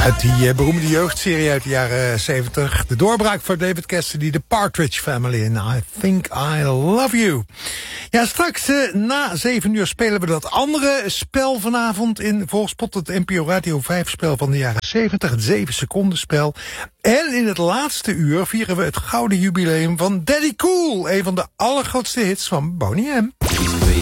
Uit die beroemde jeugdserie uit de jaren 70. De doorbraak voor David Cassidy, The Partridge Family. En I Think I Love You. Ja, straks na 7 uur spelen we dat andere spel vanavond in Volkspot. Het NPO Radio 5 spel van de jaren 70. Het 7 seconden spel. En in het laatste uur vieren we het gouden jubileum van Daddy Cool. Een van de allergrootste hits van Boney M.